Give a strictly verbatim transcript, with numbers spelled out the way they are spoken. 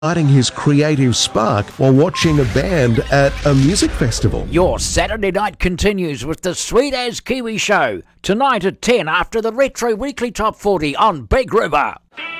Lighting his creative spark while watching a band at a music festival. Your Saturday night continues with the Sweet As Kiwi Show. Tonight at ten after the Retro Weekly Top forty on Big River.